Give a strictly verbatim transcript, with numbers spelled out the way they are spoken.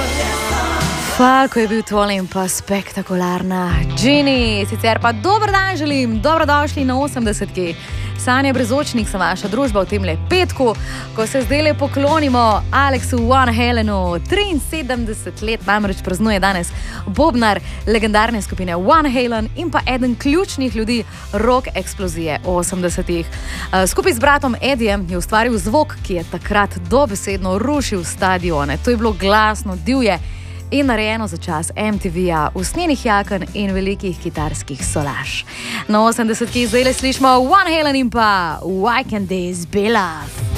Falko je bil tole in pa spektakularna Ginny. Sicer pa dober dan želim, dobrodošli na osemdesetki. Sanja Brezočnik sem vaša družba v temle petku, ko se zdaj le poklonimo Alexu Van Halenu. triinsedemdeset let namreč praznuje danes bobnar legendarne skupine Van Halen in pa eden ključnih ljudi rock eksplozije osemdesetih. Skupaj z bratom Edijem je ustvaril zvok, ki je takrat dobesedno rušil stadione. To je bilo glasno, divje in narejeno za čas em te ve-ja, usnjenih jaken in velikih kitarskih solaž. Na osemdesetki zdaj le slišimo Van Halen in pa Why Can't This Be Love?